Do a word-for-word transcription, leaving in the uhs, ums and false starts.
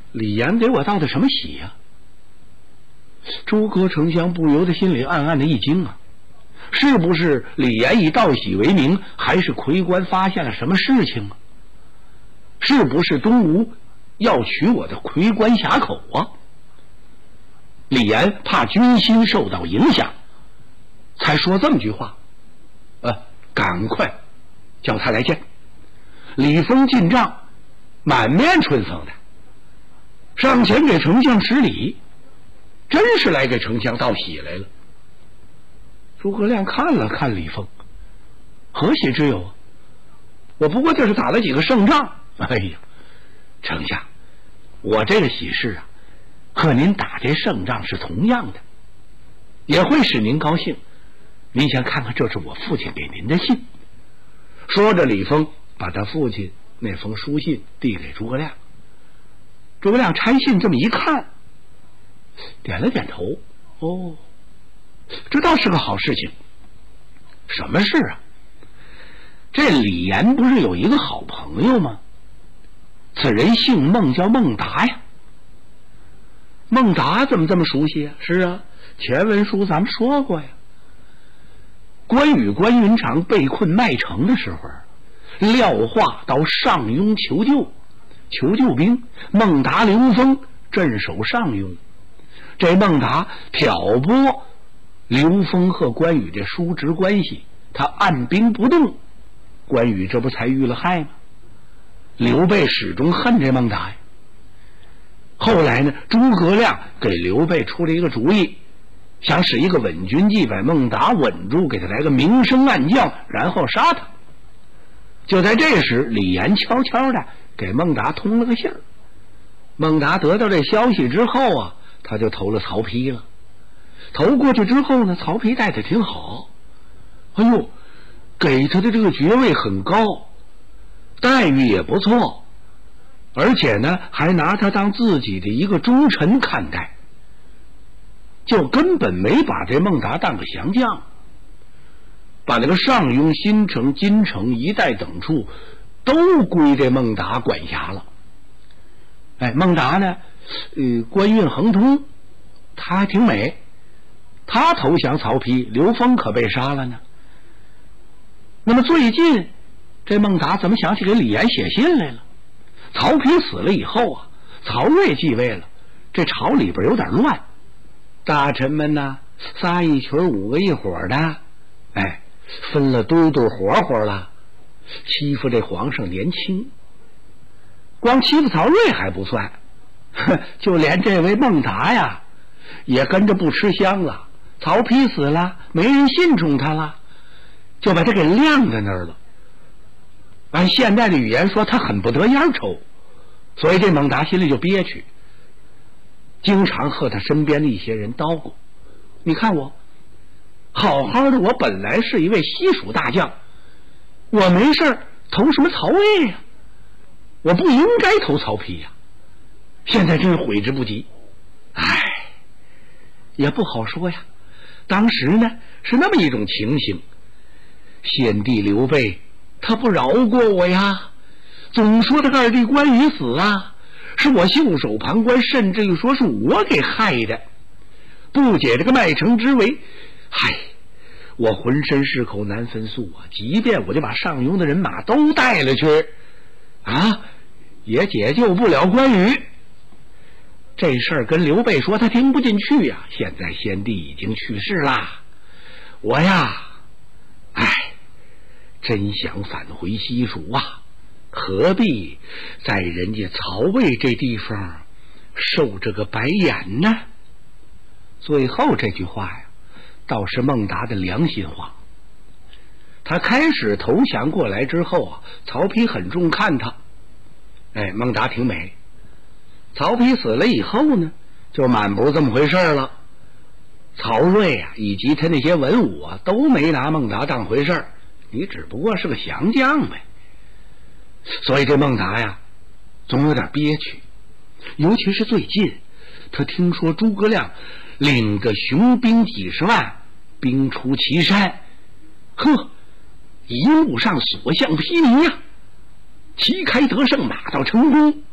李严给我道的什么喜呀、啊？诸葛丞相不由得心里暗暗的一惊啊，是不是李严以道喜为名，还是魁官发现了什么事情啊？是不是东吴要取我的魁官峡口啊？李严怕军心受到影响，才说这么句话。呃，赶快叫他来见。李丰进帐，满面春风的上前给丞相施礼，真是来给丞相道喜来了。诸葛亮看了看李丰，何喜之有啊？我不过就是打了几个胜仗。哎呀，丞相，我这个喜事啊，和您打这胜仗是同样的，也会使您高兴。您先看看，这是我父亲给您的信。说着，李丰把他父亲那封书信递给诸葛亮。诸葛亮拆信这么一看，点了点头。哦，这倒是个好事情。什么事啊？这李严不是有一个好朋友吗？此人姓孟，叫孟达呀。孟达怎么这么熟悉啊？是啊，前文书咱们说过呀。关羽、关云长被困麦城的时候，廖化到上庸求救，求救兵。孟达、刘封镇守上庸。这孟达挑拨刘封和关羽的叔侄关系，他按兵不动，关羽这不才遇了害吗？刘备始终恨这孟达呀。后来呢，诸葛亮给刘备出了一个主意，想使一个稳军计，把孟达稳住，给他来个明升暗降，然后杀他。就在这时，李严悄悄的给孟达通了个信儿。孟达得到这消息之后啊，他就投了曹丕了。投过去之后呢，曹丕待他挺好，哎呦，给他的这个爵位很高，待遇也不错，而且呢还拿他当自己的一个忠臣看待，就根本没把这孟达当个降将，把那个上庸、新城、金城一带等处都归这孟达管辖了。哎，孟达呢，呃，官运亨通，他还挺美。他投降曹丕，刘封可被杀了呢。那么最近这孟达怎么想起给李严写信来了？曹丕死了以后啊，曹睿继位了，这朝里边有点乱，大臣们呢仨一群五个一伙的，哎，分了堆堆活活了，欺负这皇上年轻。光欺负曹睿还不算，就连这位孟达呀也跟着不吃香了。曹丕死了，没人信重他了，就把他给晾在那儿了。按现在的语言说，他很不得烟抽，所以这孟达心里就憋屈，经常和他身边的一些人叨咕：你看我好好的，我本来是一位西蜀大将，我没事投什么曹魏呀、啊？我不应该投曹丕呀、啊！现在真是悔之不及。唉，也不好说呀。当时呢是那么一种情形，先帝刘备他不饶过我呀，总说他二弟关羽死啊，是我袖手旁观，甚至于说是我给害的，不解这个麦城之围。嗨，我浑身是口难分诉啊，即便我就把上庸的人马都带了去啊，也解救不了关羽。这事儿跟刘备说，他听不进去呀、啊。现在先帝已经去世啦，我呀，哎，真想返回西蜀啊，何必在人家曹魏这地方受这个白眼呢？最后这句话呀，倒是孟达的良心话。他开始投降过来之后啊，曹丕很重看他，哎，孟达挺美。曹丕死了以后呢，就满不是这么回事了。曹睿啊，以及他那些文武啊，都没拿孟达当回事，你只不过是个降将呗。所以这孟达呀，总有点憋屈。尤其是最近，他听说诸葛亮领着雄兵几十万，兵出祁山，呵，一路上所向披靡呀，旗开得胜，马到成功。